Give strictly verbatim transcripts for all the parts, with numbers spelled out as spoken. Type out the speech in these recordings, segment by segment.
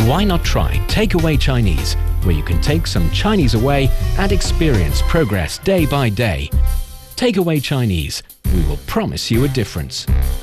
Why not try Takeaway Chinese, where you can take some Chinese away and experience progress day by day. Takeaway Chinese, we will promise you a difference.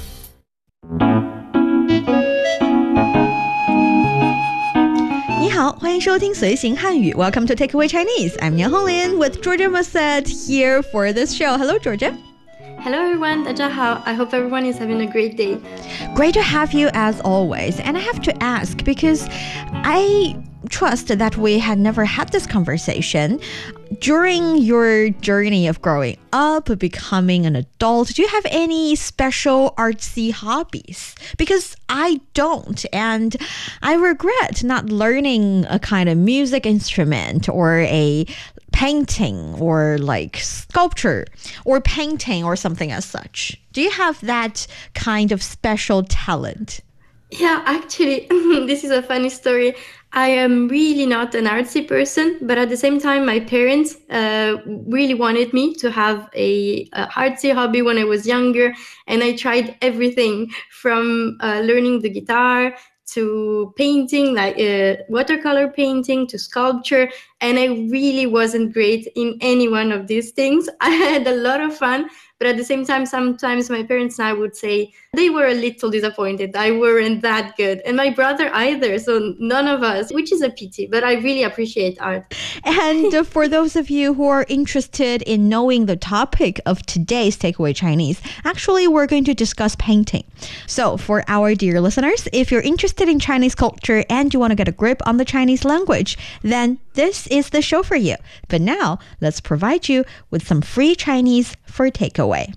你好，欢迎收听随行汉语 Welcome to Takeaway Chinese. I'm Nian Honglin with Georgia Maset here for this show. Hello, Georgia. Hello everyone, 大家好. I hope everyone is having a great day. Great to have you as always. And I have to ask because I trust that we had never had this conversation. During your journey of growing up, becoming an adult, do you have any special artsy hobbies? Because I don't, and I regret not learning a kind of music instrument or a painting or like sculpture or painting or something as such. Do you have that kind of special talent? Yeah, actually, this is a funny story. I am really not an artsy person, but at the same time, my parents uh, really wanted me to have a, a artsy hobby when I was younger, and I tried everything from uh, learning the guitar to painting, like uh, watercolor painting, to sculpture, and I really wasn't great in any one of these things. I had a lot of fun, but at the same time, sometimes my parents and I would say they were a little disappointed. I weren't that good, and my brother either, so none of us, which is a pity, but I really appreciate art. And uh, for those of you who are interested in knowing the topic of today's Takeaway Chinese, actually we're going to discuss painting. So for our dear listeners, if you're interested in Chinese culture and you want to get a grip on the Chinese language, then this is the show for you. But now, let's provide you with some free Chinese for takeaway.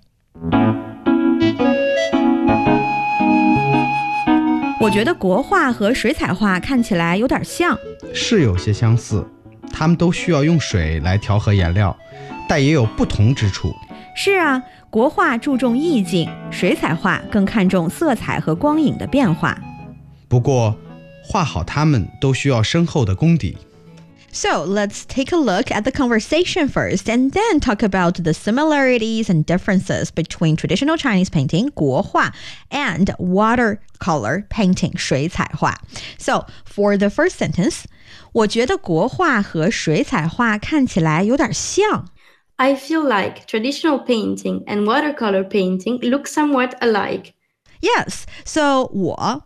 我觉得国画和水彩画看起来有点像。 是有些相似，它们都需要用水来调和颜料，但也有不同之处。 是啊，国画注重意境，水彩画更看重色彩和光影的变化。 不过，画好它们都需要深厚的功底。 So let's take a look at the conversation first and then talk about the similarities and differences between traditional Chinese painting, 国画, and watercolor painting, 水彩画. So for the first sentence, 我觉得国画和水彩画看起来有点像。 I feel like traditional painting and watercolor painting look somewhat alike. Yes, so 我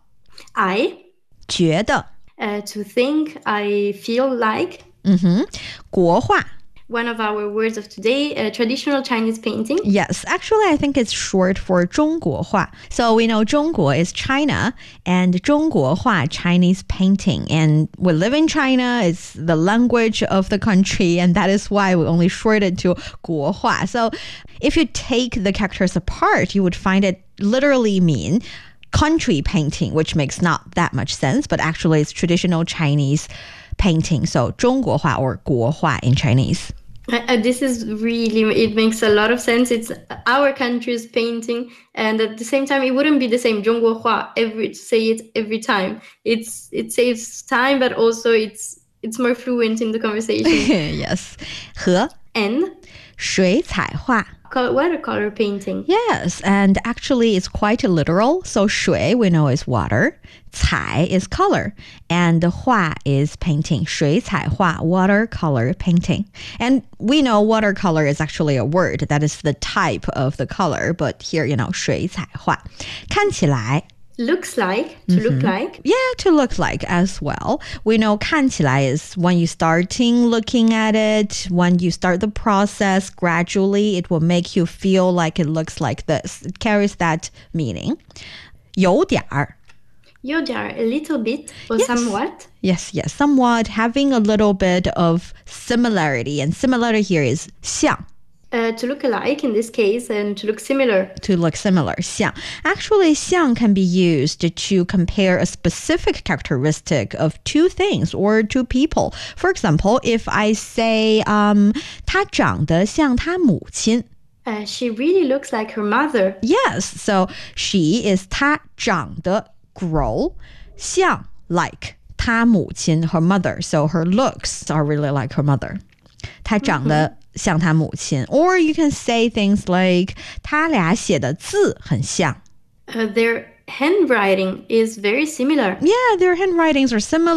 I 觉得 Uh, to think, I feel like. 嗯哼，国画 One of our words of today, uh, traditional Chinese painting. Yes, actually I think it's short for 中国画. So we know 中国 is China and 中国画 Chinese painting. And we live in China, it's the language of the country, and that is why we only short it to 国画. So if you take the characters apart, you would find it literally mean country painting, which makes not that much sense, but actually it's traditional Chinese painting. So 中国画 or 国画 in Chinese. Uh, this is really, it makes a lot of sense. It's our country's painting, and at the same time, it wouldn't be the same 中国画 every say it every time. It's it saves time, but also it's it's more fluent in the conversation. Yes. 和 and 水彩画 watercolor painting. Yes, and actually it's quite literal. So 水 we know is water, 彩 is color, and 画 is painting. 水彩画 watercolor painting. And we know watercolor is actually a word that is the type of the color, but here, you know, 水彩画看起来 Looks like, to mm-hmm. look like. Yeah, to look like as well. We know 看起来 is when you starting looking at it, when you start the process, gradually it will make you feel like it looks like this. It carries that meaning. 有点儿有点儿, a little bit, or yes. somewhat. Yes, yes, somewhat, having a little bit of similarity. And similarity here is 像 Uh, to look alike in this case, and to look similar. To look similar, 像. Actually, 像 can be used to compare a specific characteristic of two things or two people. For example, if I say, um, 她长得像她母亲. Uh, she really looks like her mother. Yes, so she is 她长得 grow, 像 like 她母亲 her mother. So her looks are really like her mother. 她长得 mm-hmm. 像她母亲 or you can say things like 他俩写的字很像 uh, their handwriting is very similar. Yeah, their handwritings are similar.